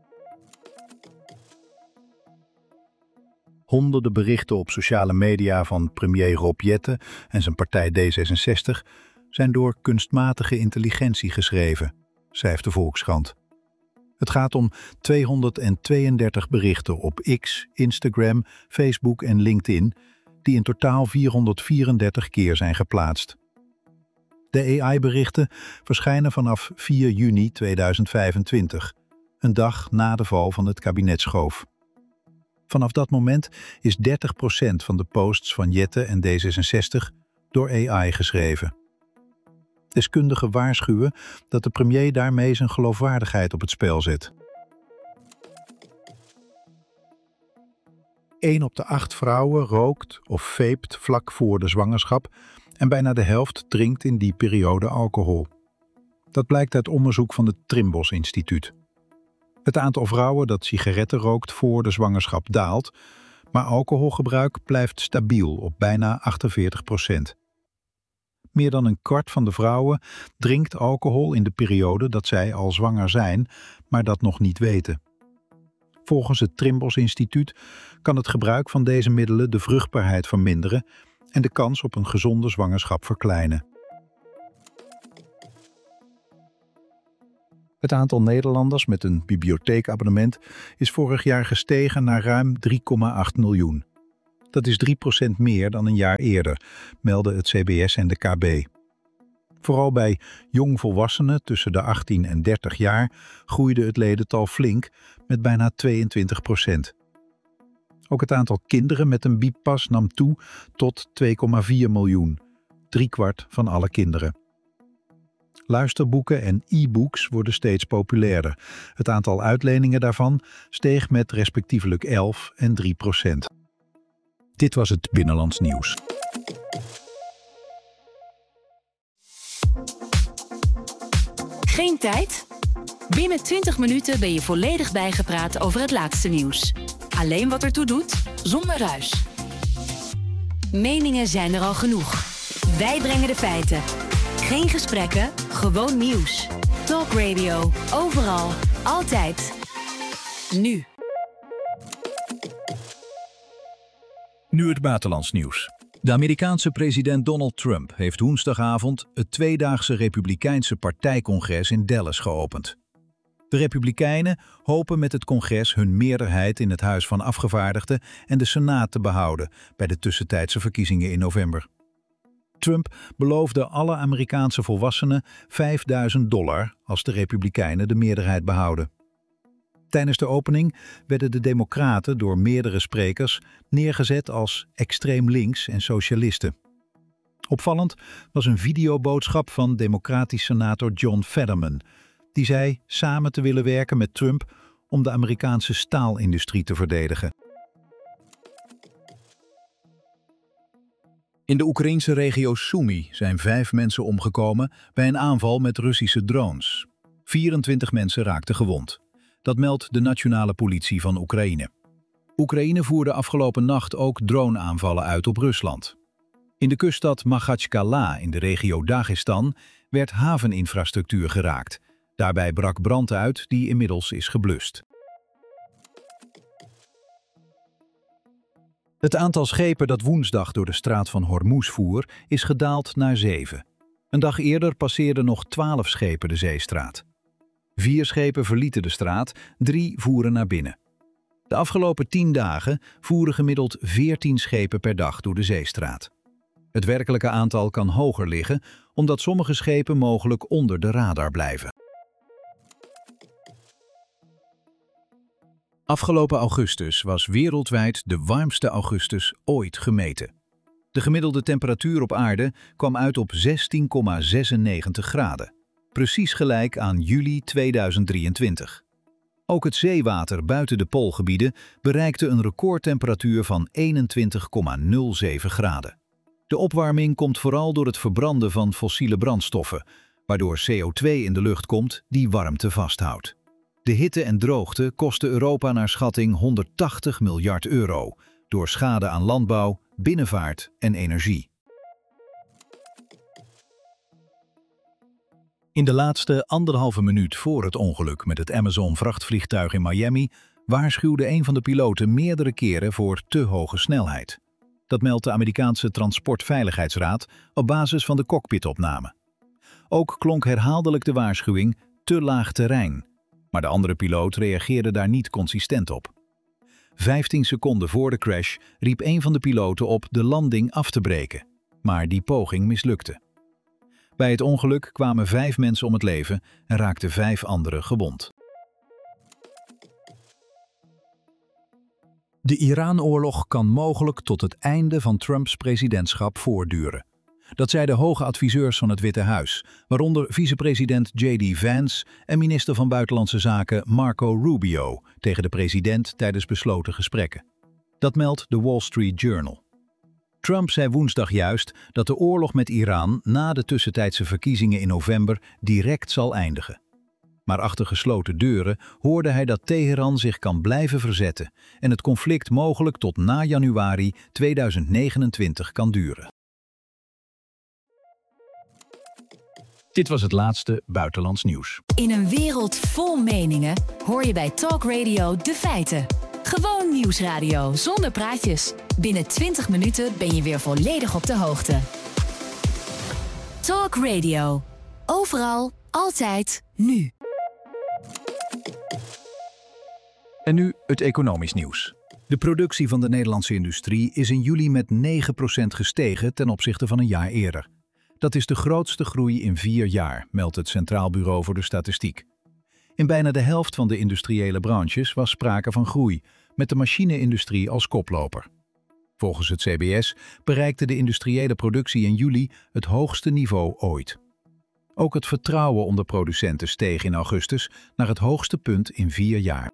Honderden berichten op sociale media van premier Rob Jetten en zijn partij D zesenzestig zijn door kunstmatige intelligentie geschreven, schrijft de Volkskrant. Het gaat om tweehonderdtweeëndertig berichten op X, Instagram, Facebook en LinkedIn, die in totaal vierhonderdvierendertig keer zijn geplaatst. De A I-berichten verschijnen vanaf vier juni tweeduizend vijfentwintig, een dag na de val van het kabinet Schoof. Vanaf dat moment is dertig procent van de posts van Jetten en D zesenzestig door A I geschreven. Deskundigen waarschuwen dat de premier daarmee zijn geloofwaardigheid op het spel zet. Eén op de acht vrouwen rookt of veept vlak voor de zwangerschap en bijna de helft drinkt in die periode alcohol. Dat blijkt uit onderzoek van het Trimbos Instituut. Het aantal vrouwen dat sigaretten rookt voor de zwangerschap daalt, maar alcoholgebruik blijft stabiel op bijna achtenveertig procent. Meer dan een kwart van de vrouwen drinkt alcohol in de periode dat zij al zwanger zijn, maar dat nog niet weten. Volgens het Trimbos Instituut kan het gebruik van deze middelen de vruchtbaarheid verminderen en de kans op een gezonde zwangerschap verkleinen. Het aantal Nederlanders met een bibliotheekabonnement is vorig jaar gestegen naar ruim drie komma acht miljoen. Dat is drie procent meer dan een jaar eerder, melden het C B S en de K B. Vooral bij jongvolwassenen tussen de achttien en dertig jaar groeide het ledental flink met bijna tweeëntwintig procent. Ook het aantal kinderen met een bieppas nam toe tot twee komma vier miljoen, driekwart van alle kinderen. Luisterboeken en e-books worden steeds populairder. Het aantal uitleningen daarvan steeg met respectievelijk elf en drie procent. Dit was het Binnenlands Nieuws. Geen tijd? Binnen twintig minuten ben je volledig bijgepraat over het laatste nieuws. Alleen wat ertoe doet, zonder ruis. Meningen zijn er al genoeg. Wij brengen de feiten. Geen gesprekken, gewoon nieuws. Talk Radio, overal, altijd. Nu. Nu het buitenlands nieuws. De Amerikaanse president Donald Trump heeft woensdagavond het tweedaagse Republikeinse partijcongres in Dallas geopend. De Republikeinen hopen met het congres hun meerderheid in het Huis van Afgevaardigden en de Senaat te behouden bij de tussentijdse verkiezingen in november. Trump beloofde alle Amerikaanse volwassenen vijfduizend dollar als de Republikeinen de meerderheid behouden. Tijdens de opening werden de Democraten door meerdere sprekers neergezet als extreem links en socialisten. Opvallend was een videoboodschap van democratisch senator John Fetterman, die zei samen te willen werken met Trump om de Amerikaanse staalindustrie te verdedigen. In de Oekraïense regio Sumy zijn vijf mensen omgekomen bij een aanval met Russische drones. vierentwintig mensen raakten gewond. Dat meldt de nationale politie van Oekraïne. Oekraïne voerde afgelopen nacht ook droneaanvallen uit op Rusland. In de kuststad Magatchkala in de regio Dagestan werd haveninfrastructuur geraakt. Daarbij brak brand uit die inmiddels is geblust. Het aantal schepen dat woensdag door de straat van Hormuz voer is gedaald naar zeven. Een dag eerder passeerden nog twaalf schepen de zeestraat. Vier schepen verlieten de straat, drie voeren naar binnen. De afgelopen tien dagen voeren gemiddeld veertien schepen per dag door de zeestraat. Het werkelijke aantal kan hoger liggen, omdat sommige schepen mogelijk onder de radar blijven. Afgelopen augustus was wereldwijd de warmste augustus ooit gemeten. De gemiddelde temperatuur op aarde kwam uit op zestien komma zesennegentig graden. Precies gelijk aan juli tweeduizend drieëntwintig. Ook het zeewater buiten de poolgebieden bereikte een recordtemperatuur van eenentwintig komma nul zeven graden. De opwarming komt vooral door het verbranden van fossiele brandstoffen, waardoor C O twee in de lucht komt die warmte vasthoudt. De hitte en droogte kosten Europa naar schatting honderdtachtig miljard euro, door schade aan landbouw, binnenvaart en energie. In de laatste anderhalve minuut voor het ongeluk met het Amazon-vrachtvliegtuig in Miami waarschuwde een van de piloten meerdere keren voor te hoge snelheid. Dat meldt de Amerikaanse Transportveiligheidsraad op basis van de cockpitopname. Ook klonk herhaaldelijk de waarschuwing te laag terrein, maar de andere piloot reageerde daar niet consistent op. Vijftien seconden voor de crash riep een van de piloten op de landing af te breken, maar die poging mislukte. Bij het ongeluk kwamen vijf mensen om het leven en raakten vijf anderen gewond. De Iran-oorlog kan mogelijk tot het einde van Trumps presidentschap voortduren. Dat zeiden hoge adviseurs van het Witte Huis, waaronder vicepresident J D Vance en minister van Buitenlandse Zaken Marco Rubio tegen de president tijdens besloten gesprekken. Dat meldt de Wall Street Journal. Trump zei woensdag juist dat de oorlog met Iran na de tussentijdse verkiezingen in november direct zal eindigen. Maar achter gesloten deuren hoorde hij dat Teheran zich kan blijven verzetten en het conflict mogelijk tot na januari tweeduizend negenentwintig kan duren. Dit was het laatste buitenlands nieuws. In een wereld vol meningen hoor je bij Talk Radio de feiten. Gewoon nieuwsradio zonder praatjes. Binnen twintig minuten ben je weer volledig op de hoogte. Talk Radio. Overal, altijd, nu. En nu het economisch nieuws. De productie van de Nederlandse industrie is in juli met negen procent gestegen ten opzichte van een jaar eerder. Dat is de grootste groei in vier jaar, meldt het Centraal Bureau voor de Statistiek. In bijna de helft van de industriële branches was sprake van groei, met de machine-industrie als koploper. Volgens het C B S bereikte de industriële productie in juli het hoogste niveau ooit. Ook het vertrouwen onder producenten steeg in augustus naar het hoogste punt in vier jaar.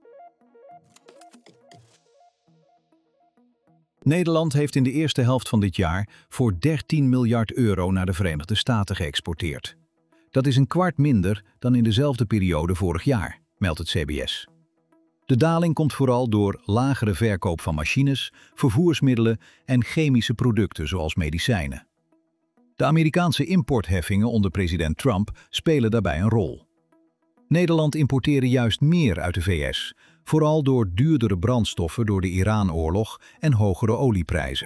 Nederland heeft in de eerste helft van dit jaar voor dertien miljard euro naar de Verenigde Staten geëxporteerd. Dat is een kwart minder dan in dezelfde periode vorig jaar, meldt het C B S. De daling komt vooral door lagere verkoop van machines, vervoersmiddelen en chemische producten zoals medicijnen. De Amerikaanse importheffingen onder president Trump spelen daarbij een rol. Nederland importeerde juist meer uit de V S, vooral door duurdere brandstoffen door de Iran-oorlog en hogere olieprijzen.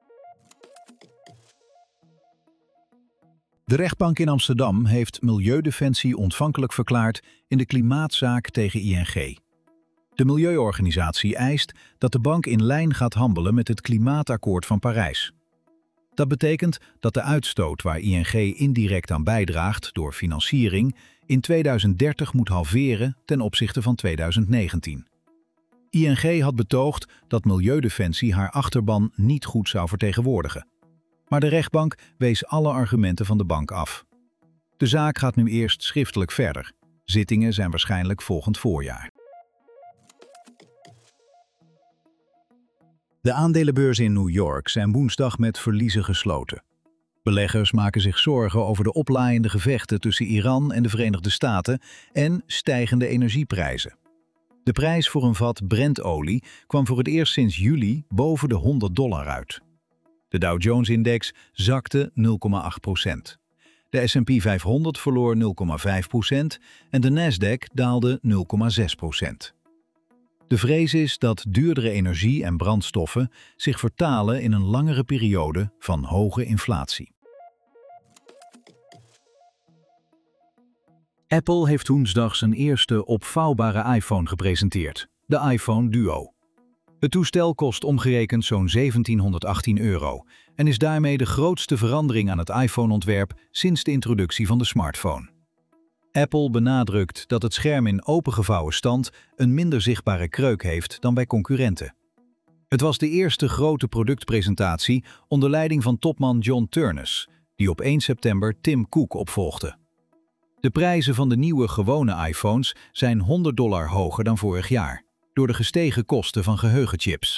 De rechtbank in Amsterdam heeft Milieudefensie ontvankelijk verklaard in de klimaatzaak tegen I N G. De milieuorganisatie eist dat de bank in lijn gaat handelen met het Klimaatakkoord van Parijs. Dat betekent dat de uitstoot waar I N G indirect aan bijdraagt door financiering in tweeduizend dertig moet halveren ten opzichte van tweeduizend negentien. I N G had betoogd dat Milieudefensie haar achterban niet goed zou vertegenwoordigen. Maar de rechtbank wees alle argumenten van de bank af. De zaak gaat nu eerst schriftelijk verder. Zittingen zijn waarschijnlijk volgend voorjaar. De aandelenbeurzen in New York zijn woensdag met verliezen gesloten. Beleggers maken zich zorgen over de oplaaiende gevechten tussen Iran en de Verenigde Staten en stijgende energieprijzen. De prijs voor een vat Brent-olie kwam voor het eerst sinds juli boven de honderd dollar uit. De Dow Jones-index zakte nul komma acht procent. De S en P vijfhonderd verloor nul komma vijf procent en de Nasdaq daalde nul komma zes procent. De vrees is dat duurdere energie en brandstoffen zich vertalen in een langere periode van hoge inflatie. Apple heeft woensdag zijn eerste opvouwbare iPhone gepresenteerd, de iPhone Duo. Het toestel kost omgerekend zo'n zeventienhonderdachttien euro en is daarmee de grootste verandering aan het iPhone-ontwerp sinds de introductie van de smartphone. Apple benadrukt dat het scherm in opengevouwen stand een minder zichtbare kreuk heeft dan bij concurrenten. Het was de eerste grote productpresentatie onder leiding van topman John Ternus, die op één september Tim Cook opvolgde. De prijzen van de nieuwe gewone iPhones zijn honderd dollar hoger dan vorig jaar, door de gestegen kosten van geheugenchips.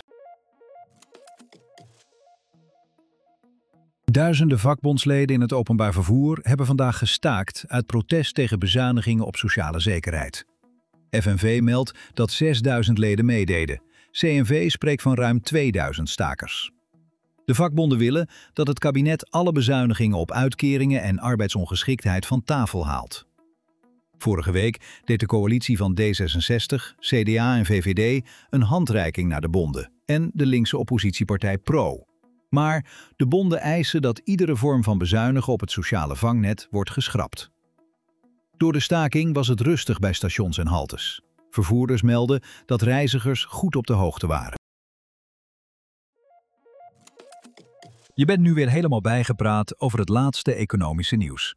Duizenden vakbondsleden in het openbaar vervoer hebben vandaag gestaakt uit protest tegen bezuinigingen op sociale zekerheid. F N V meldt dat zesduizend leden meededen. C N V spreekt van ruim tweeduizend stakers. De vakbonden willen dat het kabinet alle bezuinigingen op uitkeringen en arbeidsongeschiktheid van tafel haalt. Vorige week deed de coalitie van D zesenzestig, C D A en V V D een handreiking naar de bonden en de linkse oppositiepartij Pro. Maar de bonden eisen dat iedere vorm van bezuinigen op het sociale vangnet wordt geschrapt. Door de staking was het rustig bij stations en haltes. Vervoerders melden dat reizigers goed op de hoogte waren. Je bent nu weer helemaal bijgepraat over het laatste economische nieuws.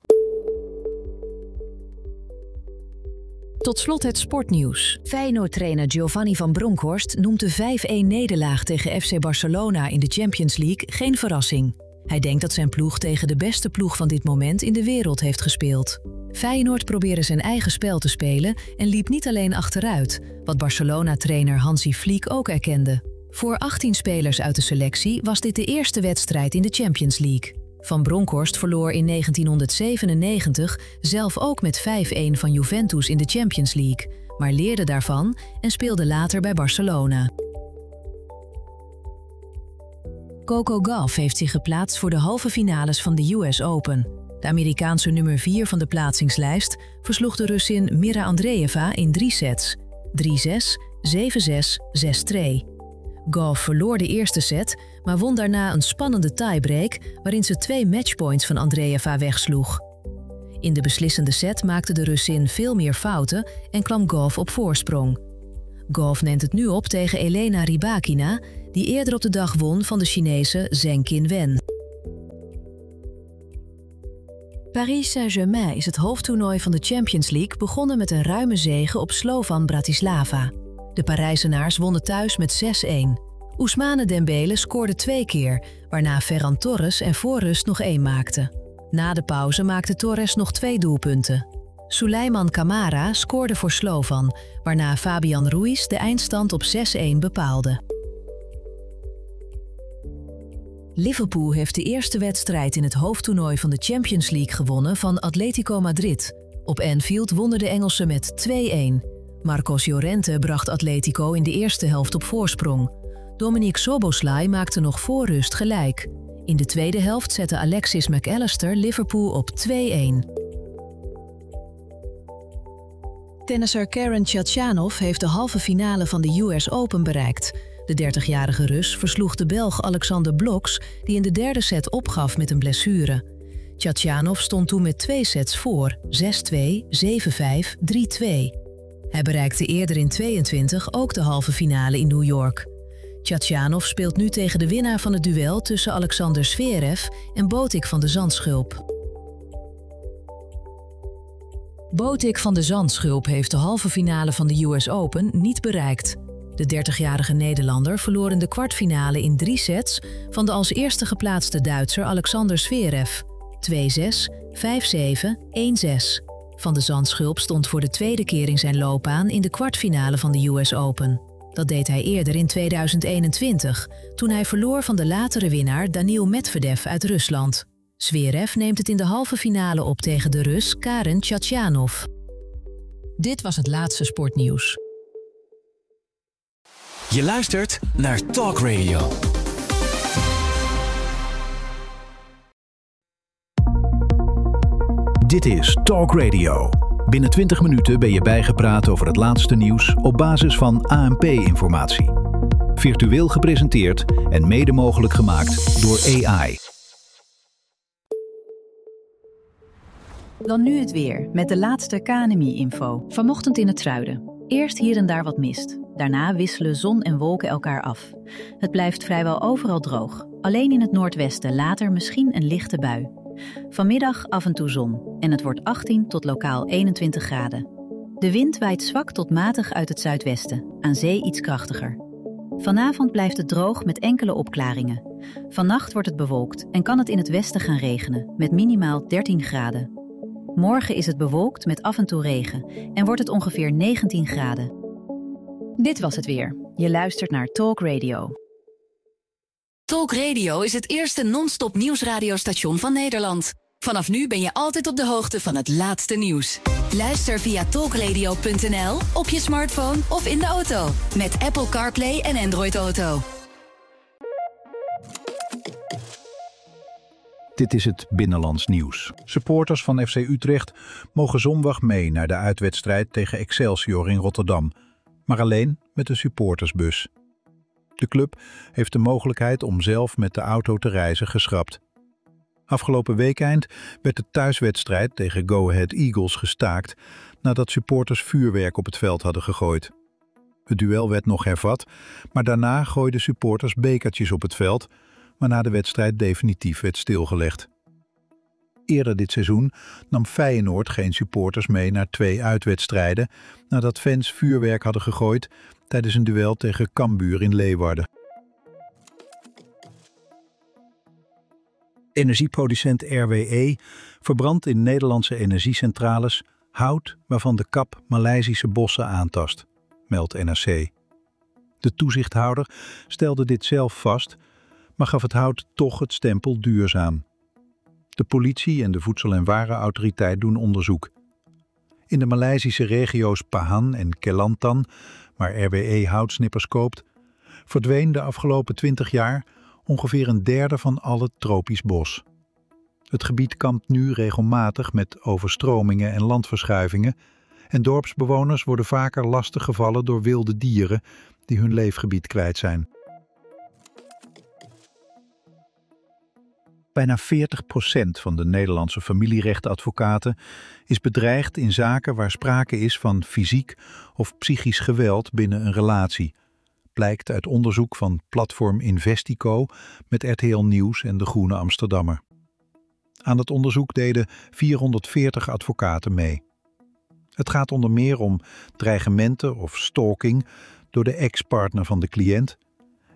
Tot slot het sportnieuws. Feyenoord-trainer Giovanni van Bronckhorst noemt de vijf-een-nederlaag tegen F C Barcelona in de Champions League geen verrassing. Hij denkt dat zijn ploeg tegen de beste ploeg van dit moment in de wereld heeft gespeeld. Feyenoord probeerde zijn eigen spel te spelen en liep niet alleen achteruit, wat Barcelona-trainer Hansi Flick ook erkende. Voor achttien spelers uit de selectie was dit de eerste wedstrijd in de Champions League. Van Bronckhorst verloor in negentienhonderdzevenennegentig zelf ook met vijf-een van Juventus in de Champions League, maar leerde daarvan en speelde later bij Barcelona. Coco Gauff heeft zich geplaatst voor de halve finales van de U S Open. De Amerikaanse nummer vier van de plaatsingslijst versloeg de Russin Mira Andreeva in drie sets, drie zes, zeven zes, zes twee. Gauff verloor de eerste set, maar won daarna een spannende tiebreak waarin ze twee matchpoints van Andreeva wegsloeg. In de beslissende set maakte de Russin veel meer fouten en kwam Gauff op voorsprong. Gauff neemt het nu op tegen Elena Rybakina, die eerder op de dag won van de Chinese Zheng Qinwen. Paris Saint-Germain is het hoofdtoernooi van de Champions League begonnen met een ruime zege op Slovan Bratislava. De Parijzenaars wonnen thuis met zes-een. Ousmane Dembele scoorde twee keer, waarna Ferran Torres en voor rust nog één maakte. Na de pauze maakte Torres nog twee doelpunten. Souleymane Camara scoorde voor Slovan, waarna Fabian Ruiz de eindstand op zes-een bepaalde. Liverpool heeft de eerste wedstrijd in het hoofdtoernooi van de Champions League gewonnen van Atletico Madrid. Op Anfield wonnen de Engelsen met twee-een. Marcos Llorente bracht Atletico in de eerste helft op voorsprong. Dominique Szoboszlai maakte nog voor rust gelijk. In de tweede helft zette Alexis McAllister Liverpool op twee-een. Tennisser Karen Khachanov heeft de halve finale van de U S Open bereikt. De dertigjarige Rus versloeg de Belg Alexander Bloks, die in de derde set opgaf met een blessure. Khachanov stond toen met twee sets voor, zes-twee, zeven-vijf, drie-twee. Hij bereikte eerder in tweeëntwintig ook de halve finale in New York. Khachanov speelt nu tegen de winnaar van het duel tussen Alexander Zverev en Botic van de Zandschulp. Botic van de Zandschulp heeft de halve finale van de U S Open niet bereikt. De dertigjarige Nederlander verloor in de kwartfinale in drie sets van de als eerste geplaatste Duitser Alexander Zverev. twee-zes, vijf-zeven, één-zes. Van de Zandschulp stond voor de tweede keer in zijn loopbaan in de kwartfinale van de U S Open. Dat deed hij eerder in tweeduizend eenentwintig, toen hij verloor van de latere winnaar Daniil Medvedev uit Rusland. Zverev neemt het in de halve finale op tegen de Rus Karen Khachanov. Dit was het laatste sportnieuws. Je luistert naar Talk Radio. Dit is Talk Radio. Binnen twintig minuten ben je bijgepraat over het laatste nieuws op basis van A N P-informatie. Virtueel gepresenteerd en mede mogelijk gemaakt door A I. Dan nu het weer, met de laatste K N M I-info. Vanochtend in het zuiden. Eerst hier en daar wat mist. Daarna wisselen zon en wolken elkaar af. Het blijft vrijwel overal droog. Alleen in het noordwesten later misschien een lichte bui. Vanmiddag af en toe zon en het wordt achttien tot lokaal eenentwintig graden. De wind waait zwak tot matig uit het zuidwesten, aan zee iets krachtiger. Vanavond blijft het droog met enkele opklaringen. Vannacht wordt het bewolkt en kan het in het westen gaan regenen, met minimaal dertien graden. Morgen is het bewolkt met af en toe regen en wordt het ongeveer negentien graden. Dit was het weer. Je luistert naar Talk Radio. Talk Radio is het eerste non-stop nieuwsradiostation van Nederland. Vanaf nu ben je altijd op de hoogte van het laatste nieuws. Luister via talkradio punt n l, op je smartphone of in de auto. Met Apple CarPlay en Android Auto. Dit is het Binnenlands nieuws. Supporters van F C Utrecht mogen zondag mee naar de uitwedstrijd tegen Excelsior in Rotterdam. Maar alleen met de supportersbus. De club heeft de mogelijkheid om zelf met de auto te reizen geschrapt. Afgelopen weekeind werd de thuiswedstrijd tegen Go Ahead Eagles gestaakt nadat supporters vuurwerk op het veld hadden gegooid. Het duel werd nog hervat, maar daarna gooiden supporters bekertjes op het veld, waarna de wedstrijd definitief werd stilgelegd. Eerder dit seizoen nam Feyenoord geen supporters mee naar twee uitwedstrijden nadat fans vuurwerk hadden gegooid tijdens een duel tegen Cambuur in Leeuwarden. Energieproducent R W E verbrandt in Nederlandse energiecentrales hout waarvan de kap Maleisische bossen aantast, meldt N R C. De toezichthouder stelde dit zelf vast, maar gaf het hout toch het stempel duurzaam. De politie en de Voedsel- en Warenautoriteit doen onderzoek. In de Maleisische regio's Pahang en Kelantan, waar R W E houtsnippers koopt, verdween de afgelopen twintig jaar ongeveer een derde van al het tropisch bos. Het gebied kampt nu regelmatig met overstromingen en landverschuivingen En dorpsbewoners worden vaker lastiggevallen door wilde dieren die hun leefgebied kwijt zijn. Bijna veertig procent van de Nederlandse familierechtadvocaten is bedreigd in zaken waar sprake is van fysiek of psychisch geweld binnen een relatie. Blijkt uit onderzoek van platform Investico met R T L Nieuws en De Groene Amsterdammer. Aan het onderzoek deden vierhonderdveertig advocaten mee. Het gaat onder meer om dreigementen of stalking door de ex-partner van de cliënt,